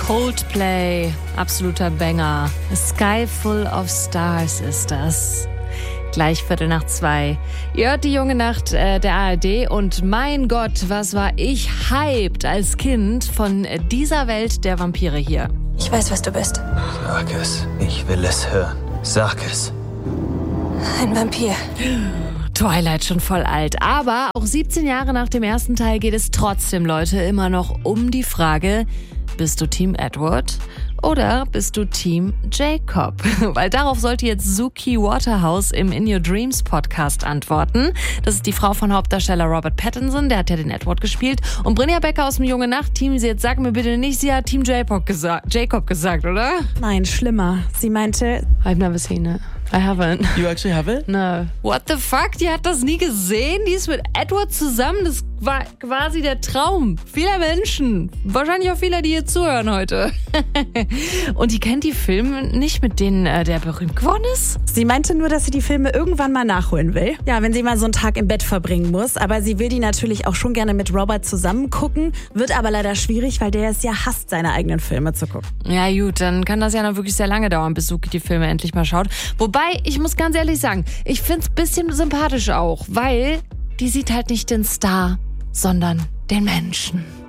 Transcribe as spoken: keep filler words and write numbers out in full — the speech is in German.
Coldplay, absoluter Banger. A Sky Full of Stars ist das. Gleich Viertel nach zwei. Ihr hört die junge Nacht äh, der A R D und mein Gott, was war ich hyped als Kind von dieser Welt der Vampire hier. Ich weiß, was du bist. Sag es. Ich will es hören. Sag es. Ein Vampir. Twilight schon voll alt, aber auch siebzehn Jahre nach dem ersten Teil geht es trotzdem, Leute, immer noch um die Frage, bist du Team Edward oder bist du Team Jacob? Weil darauf sollte jetzt Suki Waterhouse im In Your Dreams Podcast antworten. Das ist die Frau von Hauptdarsteller Robert Pattinson, der hat ja den Edward gespielt. Und Brynja Becker aus dem Junge Nacht Team, sie jetzt sag mir bitte nicht, sie hat Team Jacob gesagt, Jacob gesagt, oder? Nein, schlimmer. Sie meinte... I've never seen it. I haven't. You actually have it? No. What the fuck? Die hat das nie gesehen? Die ist mit Edward zusammen? Das war quasi der Traum vieler Menschen. Wahrscheinlich auch vieler, die hier zuhören heute. Und die kennt die Filme nicht, mit denen äh, der berühmt geworden ist? Sie meinte nur, dass sie die Filme irgendwann mal nachholen will. Ja, wenn sie mal so einen Tag im Bett verbringen muss. Aber sie will die natürlich auch schon gerne mit Robert zusammen gucken. Wird aber leider schwierig, weil der es ja hasst, seine eigenen Filme zu gucken. Ja gut, dann kann das ja noch wirklich sehr lange dauern, bis Suki die Filme endlich mal schaut. Wobei, ich muss ganz ehrlich sagen, ich find's ein bisschen sympathisch auch, weil die sieht halt nicht den Star, sondern den Menschen.